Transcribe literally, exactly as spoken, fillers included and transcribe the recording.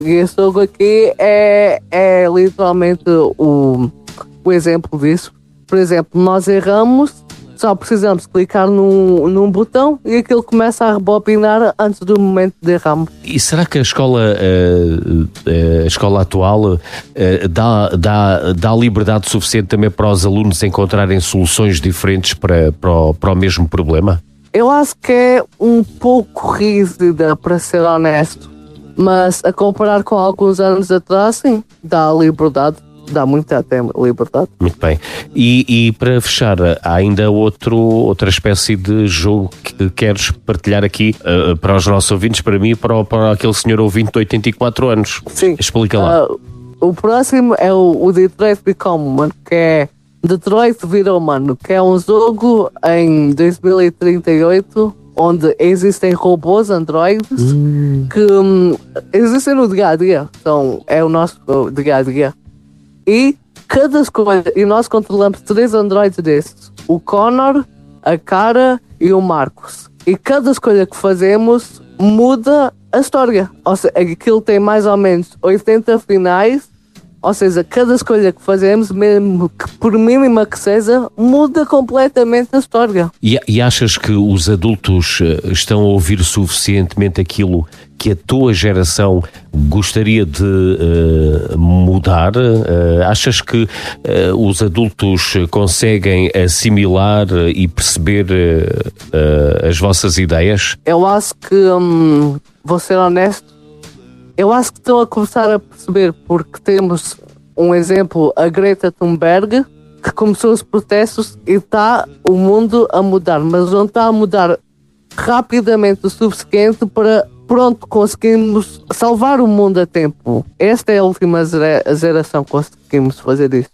E esse jogo aqui é, é literalmente o, o exemplo disso. Por exemplo, nós erramos, só precisamos clicar num, num botão e aquilo começa a rebobinar antes do momento de erramos. E será que a escola, a, a escola atual dá, dá, dá liberdade suficiente também para os alunos encontrarem soluções diferentes para, para, o, para o mesmo problema? Eu acho que é um pouco rígida, para ser honesto, mas a comparar com alguns anos atrás, sim, dá liberdade. Dá muita até liberdade. Muito bem. E, e para fechar, há ainda outro, outra espécie de jogo que queres partilhar aqui uh, para os nossos ouvintes, para mim e para, para aquele senhor ouvinte de oitenta e quatro anos. Sim. Explica lá. Uh, o próximo é o, o Detroit Become Human, que é Detroit Vira Humano, que é um jogo em dois mil e trinta e oito onde existem robôs androides hum. que um, existem no dia a dia. Então, é o nosso dia a dia. E cada escolha, e nós controlamos três androides desses: o Connor, a Cara e o Marcos. E cada escolha que fazemos muda a história. Ou seja, aquilo tem mais ou menos oitenta finais. Ou seja, cada escolha que fazemos, mesmo que por mínima que seja, muda completamente a história. E, e achas que os adultos estão a ouvir suficientemente aquilo que a tua geração gostaria de uh, mudar? Uh, achas que uh, os adultos conseguem assimilar e perceber uh, uh, as vossas ideias? Eu acho que, hum, vou ser honesto, eu acho que estão a começar a perceber, porque temos um exemplo, a Greta Thunberg, que começou os protestos e está o mundo a mudar, mas não está a mudar rapidamente o suficiente para, pronto, conseguirmos salvar o mundo a tempo. Esta é a última geração que conseguimos fazer isso.